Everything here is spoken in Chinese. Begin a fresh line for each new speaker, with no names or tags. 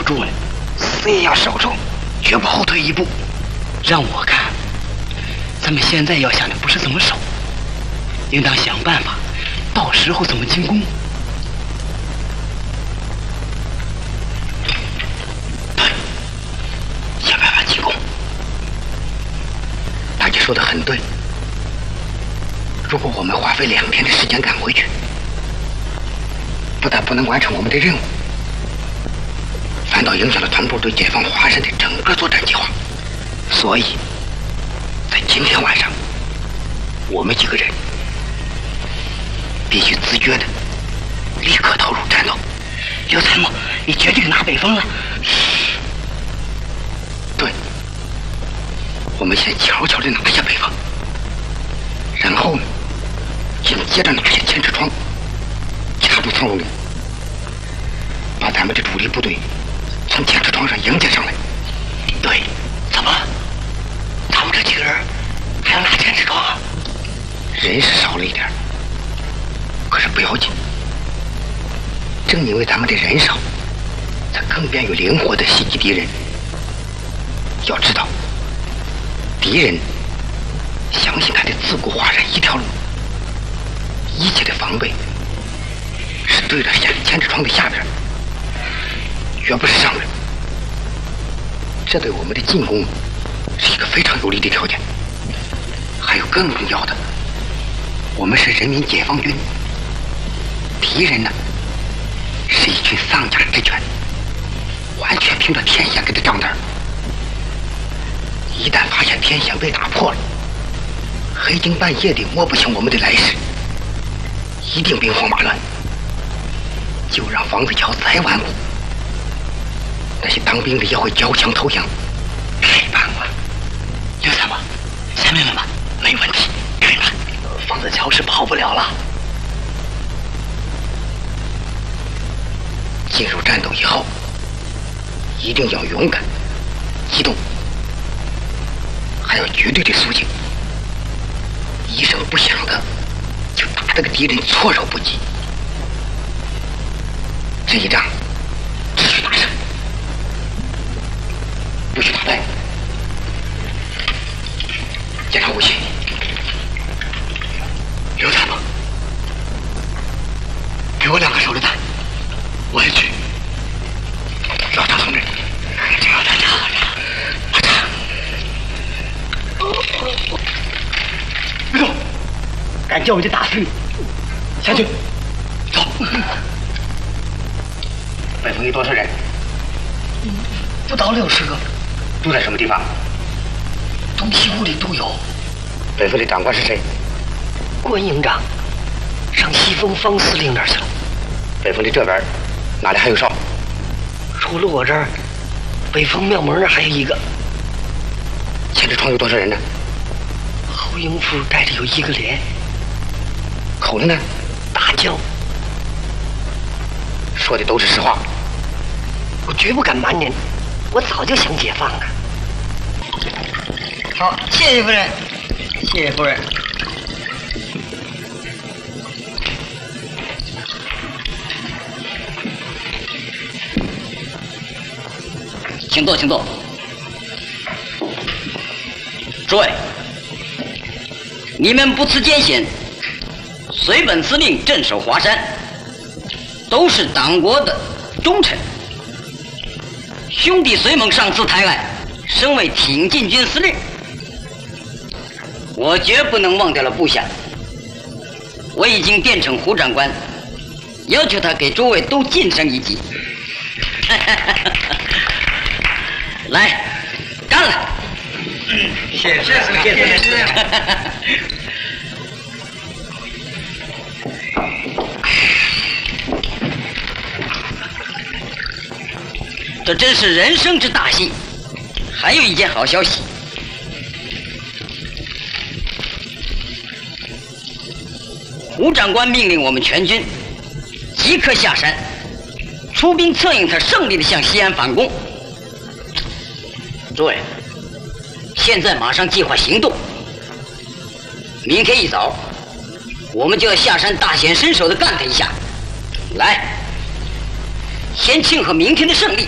诸位，死也要守住，绝不后退一步。让我看，咱们现在要想的不是怎么守，应当想办法，到时候怎么进攻。对，想办法进攻。大姐说的很对。如果我们花费2天的时间赶回去，不但不能完成我们的任务，反倒影响了团部对解放华山的整个作战计划。所以，在今天晚上，我们几个人必须自觉的立刻投入战斗。刘参谋，你决定拿北风了？对，我们先悄悄地拿下北风，然后呢，紧接着拿下千尺窗，掐住苍龙岭，把咱们的主力部队从千尺窗上迎接上来。对，怎么？他们这几个人还要拿千尺窗啊？人是少了一点，可是不要紧。正因为咱们的人少，才更便于灵活地袭击敌人。要知道，敌人相信他的自古华山一条路，一切的防备是对着千尺窗的下边，绝不是上边。这对我们的进攻是一个非常有利的条件。还有更重要的，我们是人民解放军，敌人呢是一群丧家之犬，完全凭着天险给的账单。一旦发现天险被打破了，黑更半夜的摸不清我们的来势，一定兵荒马乱。就让房子桥再顽固，那些当兵的也会交枪投降。太棒了，刘参谋，下面了吧？没问题，看看房子桥是跑不了了。进入战斗以后，一定要勇敢、机动，还要绝对的肃静，一声不响的就打这个敌人措手不及。这一仗只许打胜，不许打败。检查武器，刘参谋，给我2个手榴弹，我也去。老赵同志，别动，敢叫我就打死你！下去，走。北风有多少人？不到60个。住在什么地方？东西屋里都有。北风的长官是谁？关营长，上西风方司令那儿去了。北风的这边哪里还有哨？除了我这儿，北风庙门那儿还有一个。千尺窗有多少人呢？侯营副带着有1个连。口子呢？大叫。说的都是实话。我绝不敢瞒您，我早就想解放了。
好，谢谢夫人，谢谢夫人。
请坐，请坐。诸位，你们不辞艰险，随本司令镇守华山，都是党国的忠臣。兄弟随猛上次台外，升为挺进军司令，我绝不能忘掉了部下。我已经电呈胡长官，要求他给诸位都晋升1级。来，干了！
谢谢司令。
这真是人生之大幸。还有一件好消息，胡长官命令我们全军即刻下山，出兵策应他胜利地向西安反攻。诸位，现在马上计划行动。明天一早，我们就要下山大显身手地干他一下。来，先庆贺明天的胜利。